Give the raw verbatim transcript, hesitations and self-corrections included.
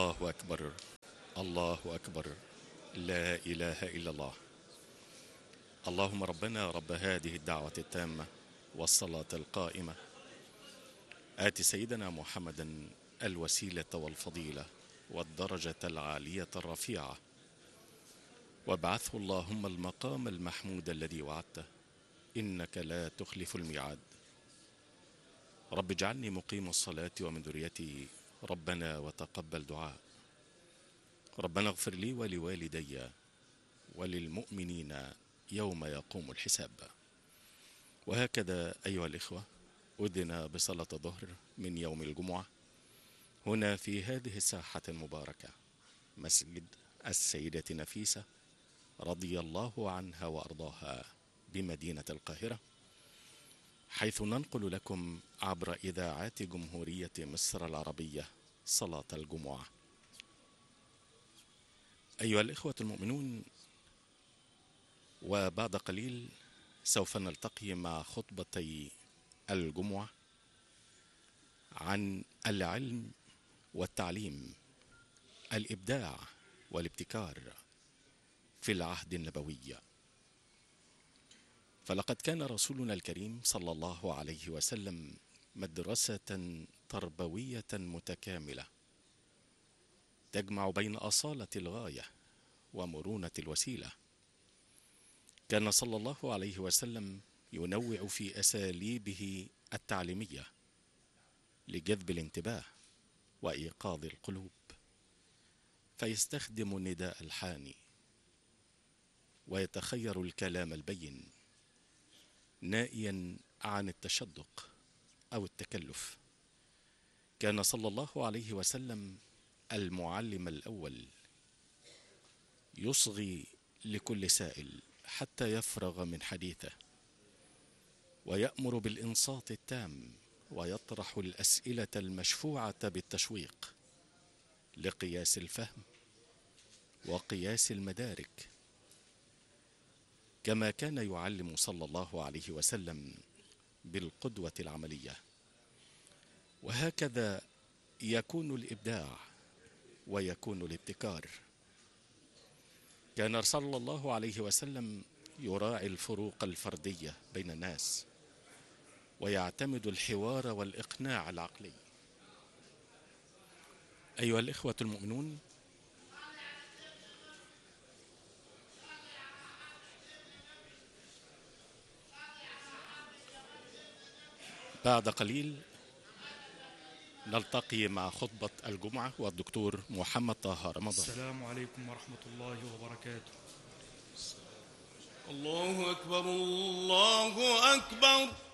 الله أكبر. الله أكبر. لا إله إلا الله. اللهم ربنا رب هذه الدعوة التامة والصلاة القائمة، آت سيدنا محمدا الوسيلة والفضيلة والدرجة العالية الرفيعة، وابعثه اللهم المقام المحمود الذي وعدته، إنك لا تخلف الميعاد. رب اجعلني مقيم الصلاة ومن ذريتي ربنا وتقبل دعاء. ربنا اغفر لي ولوالدي وللمؤمنين يوم يقوم الحساب. وهكذا أيها الإخوة، أذن بصلاة الظهر من يوم الجمعة هنا في هذه الساحة المباركة، مسجد السيدة نفيسة رضي الله عنها وأرضاها بمدينة القاهرة، حيث ننقل لكم عبر إذاعات جمهورية مصر العربية صلاة الجمعة. أيها الإخوة المؤمنون، وبعد قليل سوف نلتقي مع خطبتي الجمعة عن العلم والتعليم، الإبداع والابتكار في العهد النبوي. فلقد كان رسولنا الكريم صلى الله عليه وسلم مدرسة تربوية متكاملة تجمع بين أصالة الغاية ومرونة الوسيلة. كان صلى الله عليه وسلم ينوع في أساليبه التعليمية لجذب الانتباه وإيقاظ القلوب، فيستخدم النداء الحاني ويتخير الكلام البين، نائيا عن التشدق أو التكلف. كان صلى الله عليه وسلم المعلم الأول، يصغي لكل سائل حتى يفرغ من حديثه، ويأمر بالإنصات التام، ويطرح الأسئلة المشفوعة بالتشويق لقياس الفهم وقياس المدارك. كما كان يعلم صلى الله عليه وسلم بالقدوة العملية. وهكذا يكون الإبداع ويكون الابتكار. كان صلى الله عليه وسلم يراعي الفروق الفردية بين الناس، ويعتمد الحوار والإقناع العقلي. أيها الإخوة المؤمنون، بعد قليل نلتقي مع خطبة الجمعة والدكتور محمد طه رمضان. السلام عليكم ورحمة الله وبركاته. الله أكبر الله أكبر.